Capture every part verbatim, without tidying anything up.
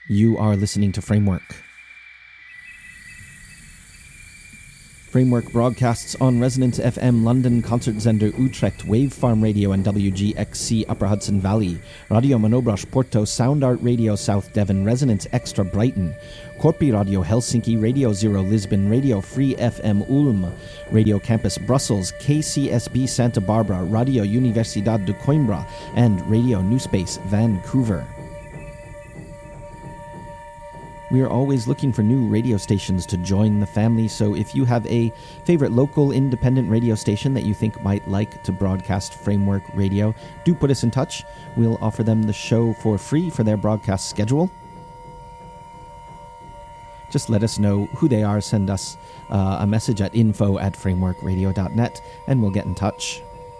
You are listening to Framework. Framework broadcasts on Resonance F M, London, Concertzender Utrecht, Wavefarm Radio and W G X C Upper Hudson Valley, Radio Manobras Porto, Sound Art Radio South Devon, Resonance Extra Brighton, Corpi Radio Helsinki, Radio Zero Lisbon, Radio Free F M Ulm, Radio Campus Brussels, K C S B Santa Barbara, Radio Universidad de Coimbra, and Radio New Space Vancouver. We are always looking for new radio stations to join the family, so if you have a favorite local independent radio station that you think might like to broadcast Framework Radio, do put us in touch. We'll offer them the show for free for their broadcast schedule. Just let us know who they are, send us uh, a message at info at framework radio dot net, and we'll get in touch.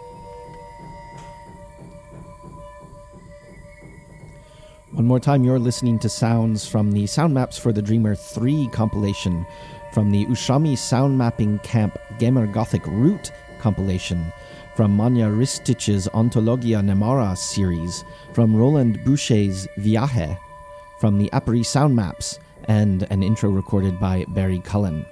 One more time, you're listening to sounds from the Sound Maps for the Dreamer three compilation, from the Ushami Sound Mapping Camp Gamer Gothic Root compilation, from Manja Ristic's Ontologia Nemara series, from Roland Boucher's Viaje, from the Apari Sound Maps, and an intro recorded by Barry Cullen.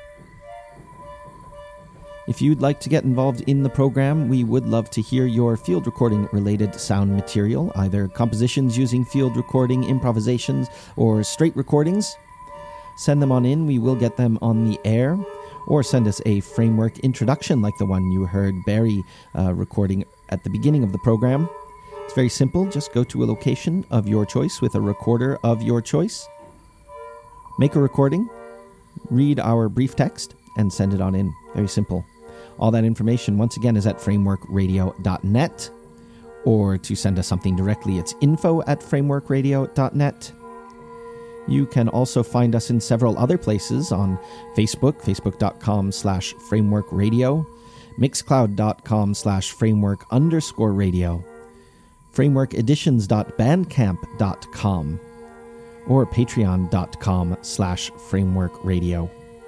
If you'd like to get involved in the program, we would love to hear your field recording related sound material, either compositions using field recording, improvisations, or straight recordings. Send them on in, we will get them on the air, or send us a framework introduction like the one you heard Barry uh, recording at the beginning of the program. It's very simple, just go to a location of your choice with a recorder of your choice, make a recording, read our brief text, and send it on in. Very simple. All that information, once again, is at framework radio dot net, or to send us something directly, it's info at framework radio dot net. You can also find us in several other places on Facebook, facebook.com slash framework radio, mixcloud.com slash framework underscore radio, frameworkeditions.bandcamp dot com, or patreon.com slash framework radio.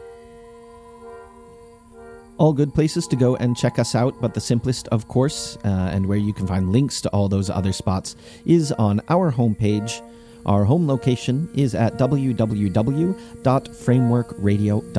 All good places to go and check us out, but the simplest, of course, uh, and where you can find links to all those other spots, is on our homepage. Our home location is at w w w dot framework radio dot net.